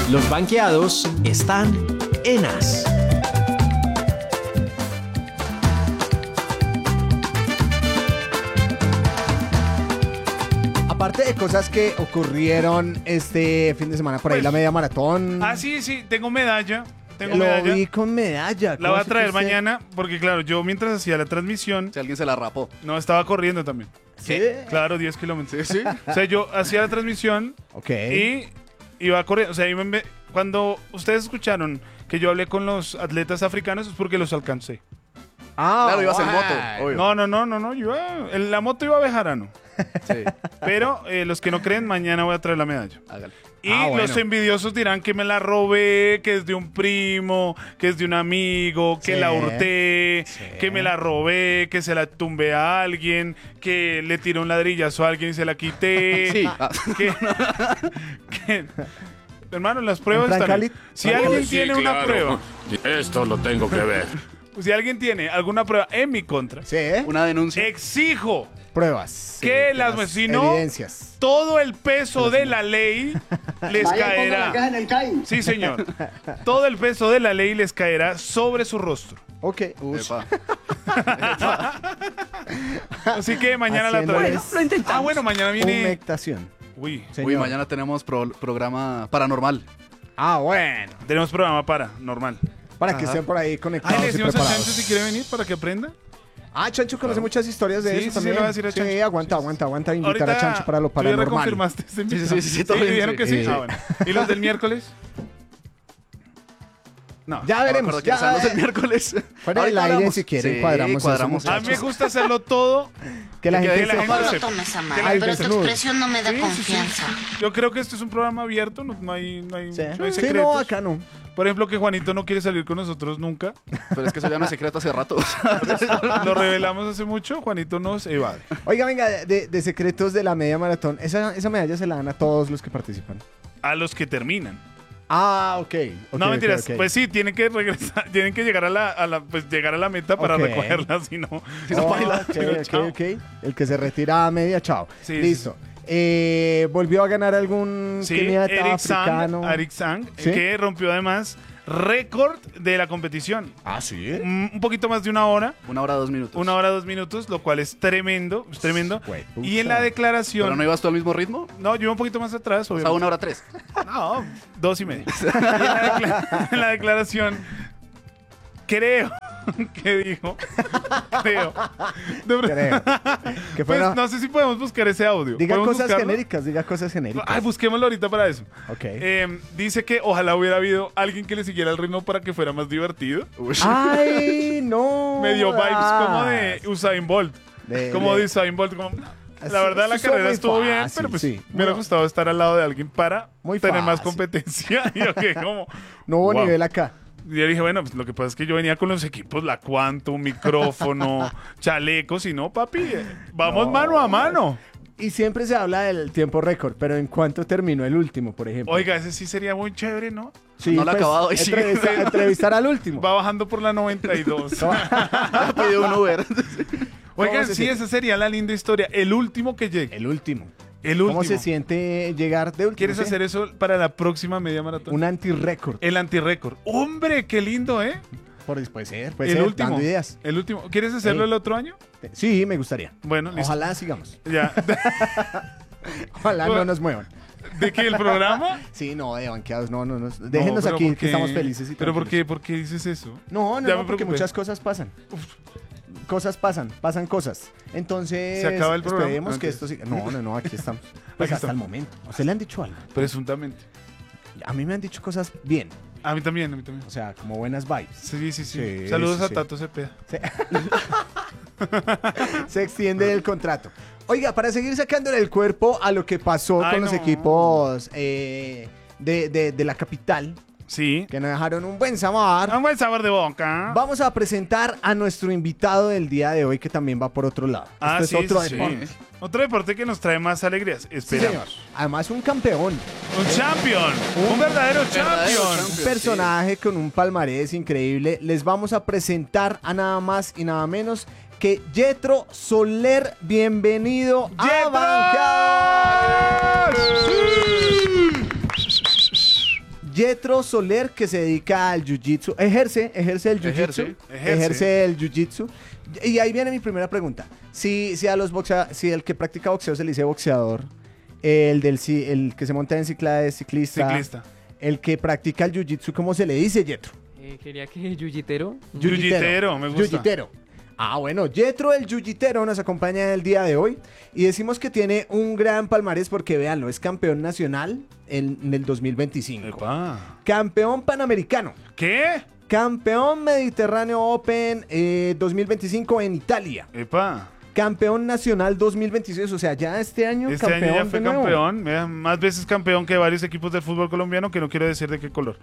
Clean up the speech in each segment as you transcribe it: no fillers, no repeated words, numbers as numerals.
Los banqueados están en As. Aparte de cosas que ocurrieron este fin de semana, por ahí Pues, la media maratón. Ah, sí, tengo medalla. Lo vi con medalla. La voy a ¿Cómo traer supiste? mañana, porque claro, yo mientras hacía la transmisión, Si alguien se la rapó. no, estaba corriendo también. ¿Sí? Claro, 10 kilómetros. Sí. O sea, yo hacía la transmisión Ok. y iba corriendo. O sea, cuando ustedes escucharon que yo hablé con los atletas africanos es porque los alcancé. Ah, Claro, ibas en guay. moto, obvio. No, yo en la moto iba a Bejarano. Sí, Pero los que no creen, mañana voy a traer la medalla. hágale. Y bueno. los envidiosos dirán que me la robé, que es de un primo, que es de un amigo, que Sí, la hurté, sí. que me la robé, que se la tumbé a alguien, que le tiré un ladrillazo a alguien y se la quité. Sí. que- Hermano, las pruebas Fran están ahí. Cali- Si Fran alguien Cali- tiene una prueba, Esto lo tengo que ver. si alguien tiene alguna prueba en mi contra, Sí, Una denuncia. exijo pruebas. que Sí, las vecinos, evidencias. todo el peso de la ley les caerá. Sí, señor. Todo el peso de la ley les caerá sobre su rostro. Ok. Epa. Así que mañana la traigo. Haciéndoles Ah, bueno, mañana viene. humectación. Uy, Señor. Uy, mañana tenemos programa paranormal. Ah, bueno. tenemos programa para normal. Para que Ajá. estén por ahí Ay, conectados le y decimos a Chancho preparados. si quiere venir para que aprenda. Ah, Chancho conoce muchas historias de Sí, eso sí, sí, también. le voy a decir a Chancho. Sí, aguanta. Invitar Ahorita, a Chancho para lo ¿tú ya paranormal. reconfirmaste este invitado? sí, todo bien, ¿Dijeron que sí? sí. Ah, bueno. ¿Y los del miércoles? No. Ya No me veremos. acuerdo quiénes son los del miércoles. Fuera del Ahorita aire, hablamos. si quieren, Sí, cuadramos eso, A mí me muchachos. gusta hacerlo todo. Que la que gente la sepa. gente No lo sepa. tomes a Que mal, la pero gente tu desnude. expresión no me da Sí, sí, confianza. Yo creo que este es un programa abierto, no hay Sí. no hay Sí, secretos. no, acá no. Por ejemplo, que Juanito no quiere salir con nosotros nunca. Pero es que eso ya no es secreto hace rato. Lo revelamos hace mucho. Juanito nos evade. Oiga, venga, de secretos de la media maratón. Esa medalla se la dan a todos los que participan. A los que terminan. Ah, ok. No, mentiras. Pues sí, tienen que regresar, tienen que llegar a la meta para Ok. recogerla, si no. Ok. El que se retira a media, chao. Sí, Listo. ¿Volvió a ganar algún Sí, keniata Eric africano? Sang, ¿Sí? que rompió además récord de la competición. Ah, sí. Un poquito más de una hora. 1 hora, 2 minutos. 1 hora, 2 minutos, lo cual es tremendo. Es tremendo. Güey, Y en pucha. la declaración. ¿Pero no ibas tú al mismo ritmo? No, yo iba un poquito más atrás, O sea, obviamente. 1 hora 3. No, 2 y medio. Y en la declaración, creo que dijo. Creo. Creo. Que Pues fuera- no sé si podemos buscar ese audio. Diga ¿Podemos cosas buscarlo? genéricas, diga cosas genéricas. Ay, busquémoslo ahorita para eso. Ok. Dice que ojalá hubiera habido alguien que le siguiera el ritmo para que fuera más divertido. ¡Ay, no! Me dio vibes como Ah. de Usain Bolt. Como de Usain Bolt. Como, la verdad, la Eso estuvo carrera muy estuvo bien, fácil, pero pues sí. me hubiera gustado estar al lado de alguien para Muy tener más fácil. competencia. Y yo que como... No hubo wow. nivel acá. Y yo dije, bueno, pues lo que pasa es que yo venía con los equipos, la Quantum, micrófono, chalecos, y no, papi, vamos No. mano a mano. Y siempre se habla del tiempo récord, pero ¿en cuánto terminó el último, por ejemplo? Oiga, ese sí sería muy chévere, ¿no? Sí, no lo ha acabado y sigue. entrevistar al último. Va bajando por la 92. Pidió un Uber. Oigan, ¿Cómo se sí, siente? esa sería la linda historia. El último que llegue. El último. El último. ¿Cómo se siente llegar de último? ¿Quieres sí? hacer eso para la próxima media maratón? Un anti-récord? El antirrécord. ¡Hombre, qué lindo, eh! Puede ser, el último. dando ideas. El último. ¿Quieres hacerlo Sí. el otro año? Sí, me gustaría. Bueno, listo. Ojalá sigamos. Ya. Ojalá no nos muevan. ¿De qué? ¿El programa? Sí, no, de banqueados, no. Déjenos No, pero aquí, ¿por que qué? estamos felices y ¿Pero por tranquilos. qué? ¿Por qué dices eso? No, Ya me porque preocupé. muchas cosas pasan. Cosas pasan cosas. Entonces, ¿Se acaba el programa? esperemos que Antes. esto siga. No, aquí estamos. Pues Aquí hasta estamos. el momento. ¿A usted le han dicho algo? Presuntamente. A mí me han dicho cosas bien. A mí también, a mí también. O sea, como buenas vibes. Sí. Sí, Saludos sí, a sí. Tato Cepeda. Se extiende el contrato. Oiga, para seguir sacándole el cuerpo a lo que pasó Ay, con los no. equipos de la capital, Sí. que nos dejaron un buen sabor, Un buen sabor de boca. vamos a presentar a nuestro invitado del día de hoy, que también va por otro lado. Ah, Esto sí, es otro sí, sí. deporte. Otro deporte que nos trae más alegrías. Sí, Esperamos. señor. Además, un campeón. Un champion. Un verdadero champion. Un personaje con un palmarés increíble. Les vamos a presentar a nada más y nada menos que Yetro Soler. Bienvenido a Bancados. Yetro Soler, que se dedica al jiu-jitsu, ejerce el jiu-jitsu. Ejerce el jiu-jitsu. Y ahí viene mi primera pregunta. Si el que practica boxeo se le dice boxeador, el que se monta en cicla es ciclista. El que practica el jiu-jitsu, ¿cómo se le dice, Yetro? Quería que yuyitero. Jiu-jitero, me gusta. Jiu-jitero. Ah, bueno, Yetro el jiu-jitero nos acompaña el día de hoy y decimos que tiene un gran palmarés porque, véanlo, es campeón nacional en el 2025. Epa. Campeón panamericano. ¿Qué? Campeón Mediterráneo Open 2025 en Italia. Epa. Campeón nacional 2026, o sea, ya este año Este campeón año ya fue de nuevo. campeón. Vea, más veces campeón que varios equipos del fútbol colombiano, que no quiero decir de qué color.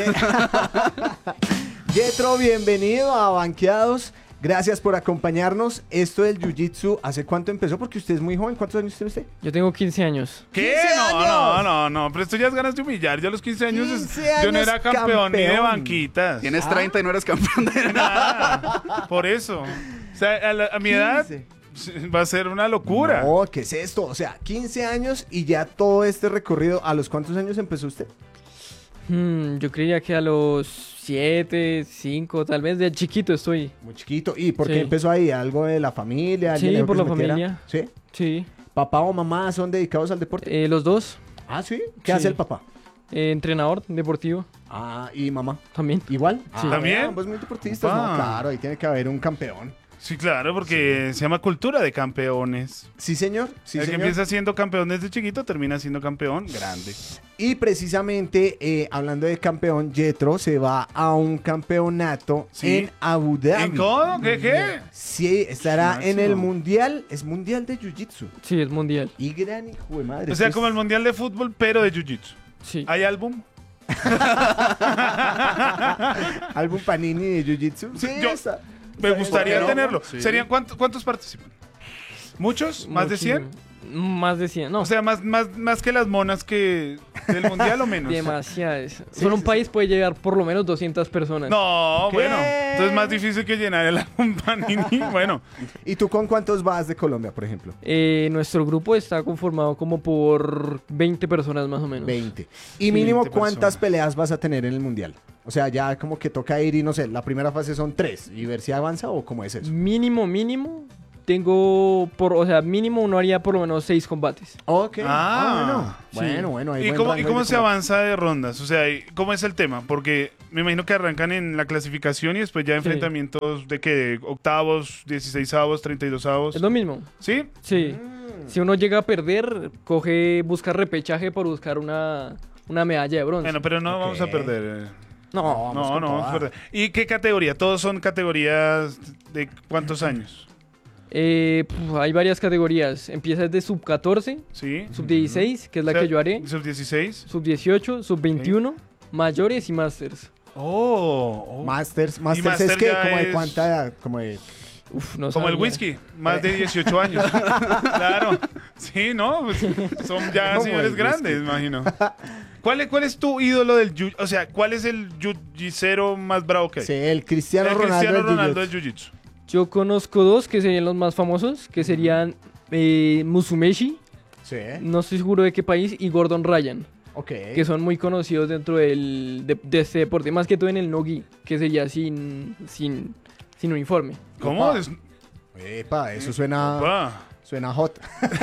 Yetro, bienvenido a Banqueados. Gracias por acompañarnos. Esto del Jiu-Jitsu, ¿hace cuánto empezó? Porque usted es muy joven. ¿Cuántos años tiene usted? Yo tengo 15 años. ¿Qué? 15 años. No. Pero esto ya es ganas de humillar. Yo a los 15 años, 15 yo no años era campeón ni de campeón. banquitas. Tienes 30 y no eres campeón de nada. Nada. Por eso. O sea, a mi edad 15. va a ser una locura. No, ¿qué es esto? O sea, 15 años y ya todo este recorrido. ¿A los cuántos años empezó usted? Yo creía que a los 7, 5, tal vez de chiquito estoy. Muy chiquito. ¿Y por qué Sí. empezó ahí? ¿Algo de la familia? ¿Alguien Sí, le dijo por que la se metiera? familia. ¿Sí? Sí. ¿Papá o mamá son dedicados al deporte? Los dos. Ah, ¿sí? ¿Qué Sí. hace el papá? Entrenador deportivo Ah, ¿y mamá? también. ¿Igual? Sí. ¿También? Ambos muy deportistas. Opa. No, claro, ahí tiene que haber un campeón. Sí, claro, porque se llama cultura de campeones. Sí, señor. Sí, El que señor. empieza siendo campeón desde chiquito termina siendo campeón grande. Y precisamente, hablando de campeón, Yetro se va a un campeonato Sí. en Abu Dhabi. ¿En cómo? ¿Qué? Sí, estará Máximo. en el mundial. Es mundial de Jiu-Jitsu. Sí, es mundial. Y gran hijo de madre. O sea, esto como es- el mundial de fútbol, pero de jiu-jitsu. Sí. ¿Hay álbum? ¿Álbum Panini de Jiu-Jitsu? Sí, Yo- está. Me gustaría no? tenerlo. Sí. ¿Serían cuántos participan? ¿Muchos? ¿Más de 100? Más de 100, no. O sea, más que las monas que del mundial o menos. demasiadas. Solo un país puede llegar por lo menos 200 personas. No, ¿Qué? bueno. Entonces es más difícil que llenar el álbum Panini. Bueno, ¿Y tú con cuántos vas de Colombia, por ejemplo? Nuestro grupo está conformado como por 20 personas más o menos. 20. ¿Y mínimo 20 cuántas personas. peleas vas a tener en el mundial? O sea, ya como que toca ir y no sé, la primera fase son 3 y ver si avanza o cómo es eso. Mínimo, mínimo uno haría por lo menos 6 combates. Ok. Ah, bueno. Hay ¿Y buen cómo, rango ¿y de cómo se combate. avanza de rondas? O sea, ¿cómo es el tema? Porque me imagino que arrancan en la clasificación y después ya enfrentamientos de que octavos, 16avos, 32avos. Es lo mismo. ¿Sí? Sí. Si uno llega a perder, busca repechaje por buscar una medalla de bronce. Bueno, pero no Ok. vamos a perder. no, vamos con Vamos a toda. perder. ¿Y qué categoría? ¿Todos son categorías de cuántos años? hay varias categorías. Empieza desde sub 14, ¿Sí? sub 16, que es la O sea, que yo haré, ¿Sub 16? sub 18, sub 21, mayores y masters. Oh. Masters es Master que ya como de es- cuánta edad, como de Uf, no Como el sabía. whisky, más de 18 años. Claro. Sí, ¿no? Pues son ya Como señores el grandes, imagino. ¿Cuál es tu ídolo del jiu? O sea, ¿cuál es el jiu-jitero más bravo que hay? sí, el Cristiano El Ronaldo, Cristiano del Ronaldo jiu-jitsu. del jiu-jitsu. Yo conozco dos que serían los más famosos, que serían Musumeshi, Sí, no estoy seguro de qué país, y Gordon Ryan, ok. que son muy conocidos dentro de este deporte, más que todo en el no-gi, que sería sin uniforme. ¿Cómo? Opa. Epa, eso suena Opa. hot.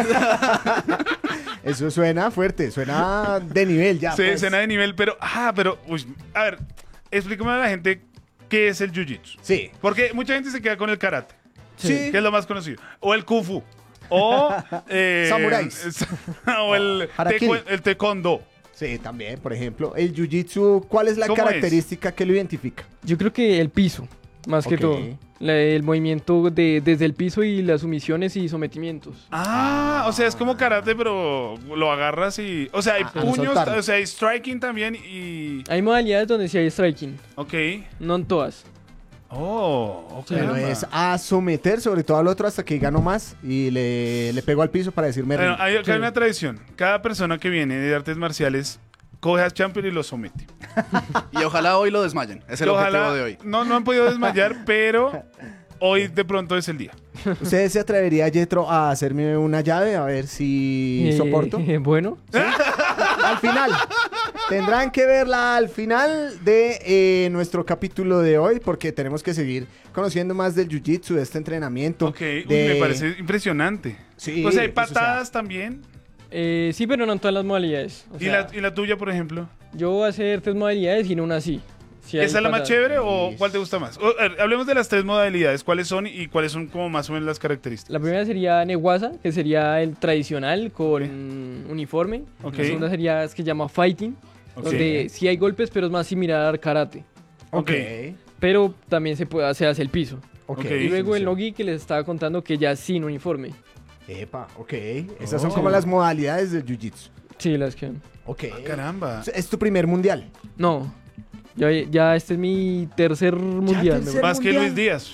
Eso suena fuerte, suena de nivel ya. Sí, pues. escena de nivel, pero... uy, a ver, explícame a la gente qué es el jiu-jitsu. Sí. Porque mucha gente se queda con el karate, Sí. que es lo más conocido. O el kung fu. O... Samuráis. O el Harakiri. el taekwondo. Sí, también, por ejemplo. El jiu-jitsu, ¿cuál es la ¿Cómo característica que lo identifica? Yo creo que el piso, más que Ok. todo. El movimiento desde el piso y las sumisiones y sometimientos. Ah, o sea, es como karate, pero lo agarras y... O sea, hay no puños, soltarlo. o sea, hay striking también y... Hay modalidades donde sí hay striking, Ok. no en todas. Oh, ok. Pero es a someter sobre todo al otro hasta que ganó más y le pegó al piso para decirme Bueno, hay, acá hay Sí. una tradición. Cada persona que viene de artes marciales coge a Champion y lo somete. Y ojalá hoy lo desmayen. Es el Que objetivo de hoy. No han podido desmayar, pero hoy de pronto es el día. ¿Usted se atrevería, Yetro, a hacerme una llave a ver si soporto? Bueno, Al final. Tendrán que verla al final de nuestro capítulo de hoy porque tenemos que seguir conociendo más del jiu-jitsu, de este entrenamiento. Ok, me parece impresionante. Sí, O sea, hay eso, patadas también. Sí, pero no en todas las modalidades. O sea, ¿Y la tuya, por ejemplo? yo voy a hacer 3 modalidades y no una así. Sí, hay ¿Esa es la más patadas. chévere o cuál te gusta más? Hablemos de las 3 modalidades. ¿Cuáles son y cuáles son como más o menos las características? La primera sería Neguasa, que sería el tradicional con uniforme. Ok. La segunda sería, es que se llama Fighting, Ok. donde sí hay golpes, pero es más similar al karate. Ok. Pero también se hace el piso. Ok. Ok. Y luego el Nogi, que les estaba contando que ya sin uniforme. Epa, ok. Esas son como las modalidades del jiu-jitsu. Sí, las que... Ok. Caramba. Es tu primer mundial. No, ya este es mi tercer mundial. tercer- Más que mundial. Luis Díaz.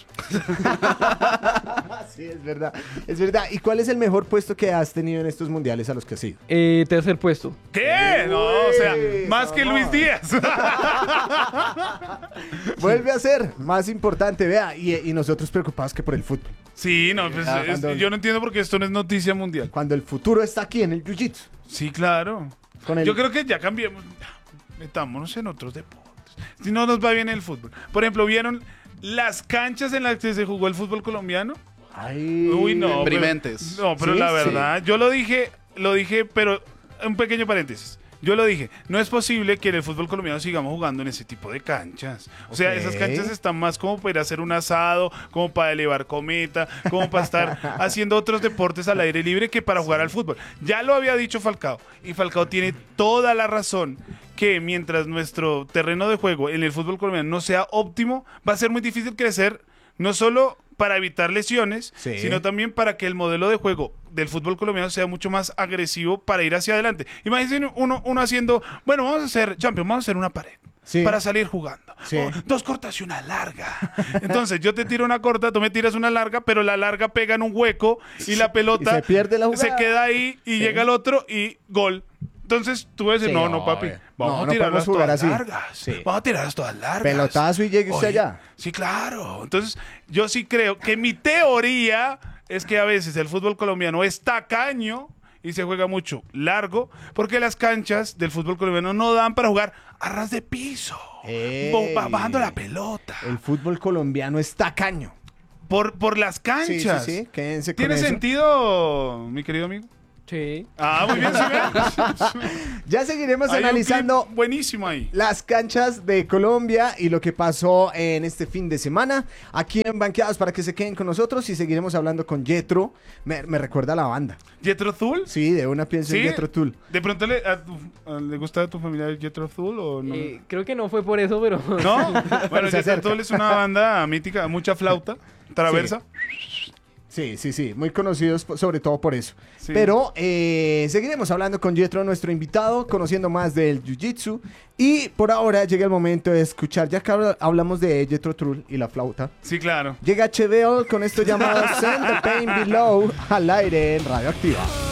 Sí, es verdad. Es verdad. ¿Y cuál es el mejor puesto que has tenido en estos mundiales a los que has ido? Tercer puesto. ¿Qué? No, o sea, más que vamos. Luis Díaz. Vuelve a ser más importante, vea. Y nosotros preocupados que por el fútbol. Sí, no, pues cuando- yo no entiendo por qué esto no es noticia mundial. Cuando el futuro está aquí en el jiu-jitsu. Sí, claro. Con el- Yo creo que ya cambiemos. Metámonos en otros deportes. Si no nos va bien el fútbol. Por ejemplo, ¿vieron las canchas en las que se jugó el fútbol colombiano? Ay. Uy, no. pero- Deprimentes. No, pero Sí, la sí. verdad, yo lo dije, pero un pequeño paréntesis. Yo lo dije, no es posible que en el fútbol colombiano sigamos jugando en ese tipo de canchas. O sea, Ok. esas canchas están más como para ir a hacer un asado, como para elevar cometa, como para estar haciendo otros deportes al aire libre que para jugar al fútbol. Ya lo había dicho Falcao, y Falcao tiene toda la razón que mientras nuestro terreno de juego en el fútbol colombiano no sea óptimo, va a ser muy difícil crecer, no solo para evitar lesiones, Sí. sino también para que el modelo de juego del fútbol colombiano sea mucho más agresivo para ir hacia adelante. Imagínense uno haciendo, bueno, vamos a hacer, Champions, vamos a hacer una pared. Sí. Para salir jugando. Sí. Oh, 2 cortas y una larga. Entonces yo te tiro una corta, tú me tiras una larga, pero la larga pega en un hueco y la pelota Y se pierde la jugada. se queda ahí y llega el otro y gol. Entonces tú vas a decir, Sí, no, papi, vamos no, a no tirarlas podemos jugar todas así. largas. Sí. Vamos a tirarlas todas largas. Pelotazo y llegue usted Oye, allá. Sí, claro. Entonces, yo sí creo que mi teoría es que a veces el fútbol colombiano es tacaño y se juega mucho largo porque las canchas del fútbol colombiano no dan para jugar a ras de piso, Ey. bajando la pelota. El fútbol colombiano es tacaño. Por las Sí, sí, canchas. sí. Quédense con ¿Tiene eso. sentido, mi querido amigo? Sí. Ah, muy bien, ¿sí ven? Ya seguiremos Hay un analizando clip buenísimo ahí. las canchas de Colombia y lo que pasó en este fin de semana aquí en Banqueados para que se queden con nosotros y seguiremos hablando con Jethro. Me recuerda a la banda. ¿Jethro Tull? Sí, de una pienso en Sí. Jethro Tull. ¿De pronto le gusta a tu familia Jethro Tull o no? Creo que no fue por eso, pero... ¿No? Bueno, se Jethro acerca. Tull es una banda mítica, mucha flauta, traversa. Sí, muy conocidos sobre todo por eso. Sí. Pero seguiremos hablando con Jethro, nuestro invitado, conociendo más del Jiu-Jitsu. Y por ahora llega el momento de escuchar, ya que hablamos de Jethro Tull y la flauta. Sí, claro. Llega HBO con esto llamado Send the Pain Below al aire en Radioactiva.